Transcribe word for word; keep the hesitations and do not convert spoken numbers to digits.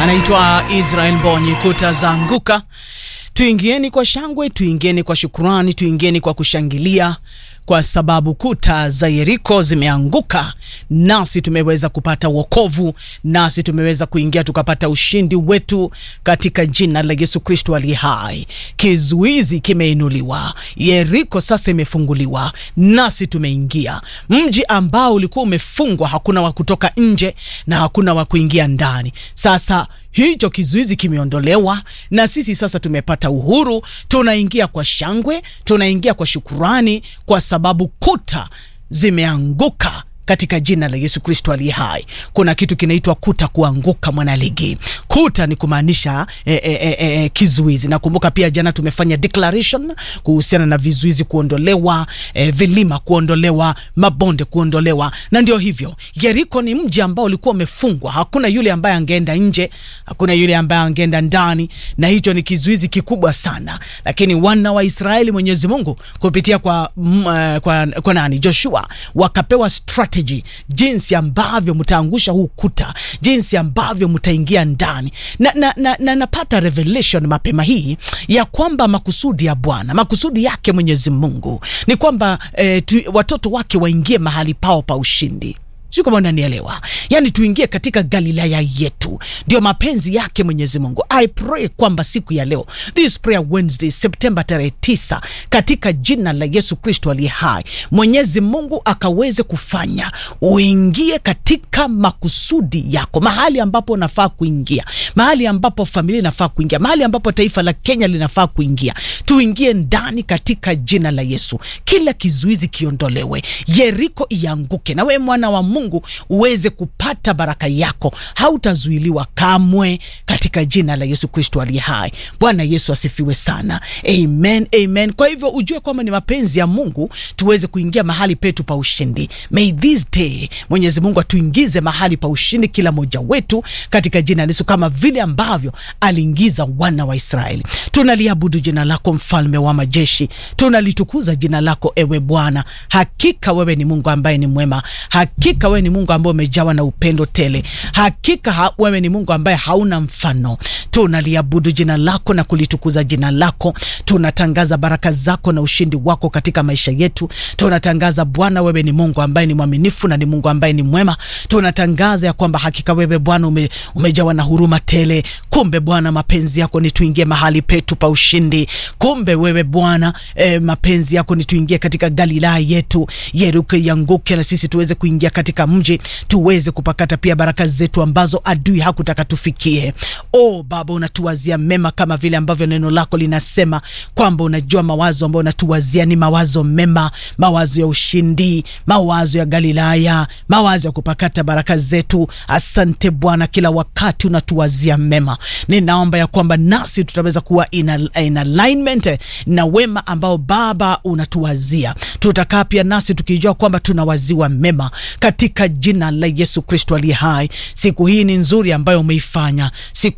anaitwa Israel Mbonyi, kuta za nguka. Tuingieni kwa shangwe, tuingieni kwa shukrani, tuingieni kwa kushangilia, kwa sababu kuta za Yeriko zimeanguka, nasi tumeweza kupata wokovu, nasi tumeweza kuingia tukapata ushindi wetu katika jina la Yesu Kristo aliye hai. Kizuizi kimeinuliwa, Yeriko sasa imefunguliwa, nasi tumeingia. Mji ambao ulikuwa umefungwa, hakuna wa kutoka nje na hakuna wa kuingia ndani, sasa hicho kizuizi kimeondolewa, na sisi sasa tumepata uhuru. Tunaingia kwa shangwe, tunaingia kwa shukrani, kwa sababu kuta zimeanguka katika jina la Yesu Kristo aliye hai. Kuna kitu kinaitwa kuta kuanguka, mwanaligi. Kuta ni kumaanisha e, e, e, e, kizuizi. Nakumbuka pia jana tumefanya declaration kuhusiana na vizuizi kuondolewa, e, vilima kuondolewa, mabonde kuondolewa. Na ndio hivyo, Yeriko ni mji ambao ulikuwa umefungwa, hakuna yule ambaye angeenda nje, hakuna yule ambaye angeenda ndani, na hicho ni kizuizi kikubwa sana. Lakini wana wa Israeli, Mwenyezi Mungu kupitia kwa mm, uh, kwa, kwa nani? Joshua, wakapewa strategy jinsi ambavyo mtaangusha huu kuta, jinsi ambavyo mtaingia ndani. Na, na, na, na napata revelation mapema hii ya kwamba makusudi ya Bwana, makusudi yake Mwenyezi Mungu ni kwamba eh, tu, watoto wake waingie mahali pao pa ushindi. Sio kama unanielewa. Yani tuingie katika Galilaya yetu. Ndio mapenzi yake Mwenyezi Mungu. I pray kwamba siku ya leo, this prayer Wednesday, September tarehe tisa, katika jina la Yesu Kristo aliye hai, Mwenyezi Mungu akaweze kufanya uingie katika makusudi yako, mahali ambapo unafaa kuingia, mahali ambapo familia inafaa kuingia, mahali ambapo taifa la Kenya linafaa kuingia. Tuingie ndani katika jina la Yesu. Kila kizuizi kiondolewe, Yeriko ianguke, na wewe mwana wa Mungu uweze kupata baraka yako. Hautazuiliwa kamwe katika jina la Yesu Kristo aliye hai. Bwana Yesu asifiwe sana. Amen, amen. Kwa hivyo ujue kwamba ni mapenzi ya Mungu tuweze kuingia mahali petu pa ushindi. May this day Mwenyezi Mungu atuingize mahali pa ushindi kila moja wetu katika jina la Yesu, kama vile ambavyo aliingiza wana wa Israeli. Tunaliabudu jina lako, mfalme wa majeshi. Tunalitukuza jina lako, ewe Bwana. Hakika wewe ni Mungu ambaye ni mwema. Hakika wewe ni Mungu ambaye umejawa na upendo tele. Hakika ha, wewe ni Mungu ambaye hauna mfano. Tunaliabudu jina lako na kulitukuza jina lako. Tunatangaza baraka zako na ushindi wako katika maisha yetu. Tunatangaza Bwana, wewe ni Mungu ambaye ni mwaminifu na ni Mungu ambaye ni mwema. Tunatangaza ya kwamba hakika wewe Bwana ume, umejawa na huruma tele. Kumbe Bwana, mapenzi yako ni tuingie mahali petu pa ushindi. Kumbe wewe Bwana, eh, mapenzi yako ni tuingie katika Galilaya yetu. Yeriko ianguke na sisi tuweze kuingia katika mji, tuweze kupakata pia baraka zetu ambazo adui hakutaka tufikie. Oh Baba, unatuwazia mema kama vile ambavyo neno lako linasema kwamba unajua mawazo ambayo unatuwazia ni mawazo mema, mawazo ya ushindi, mawazo ya Galilaya, mawazo ya kupakata baraka zetu. Asante Bwana, kila wakati unatuwazia mema. Ninaomba ya kwamba nasi tutaweza kuwa in, a, in alignment na wema ambao Baba unatuwazia. Tutakaa pia nasi tukijua kwamba tunawaziwa mema katika jina la Yesu Kristo aliye hai. Siku hii ni nzuri ambayo umeifanya. Siku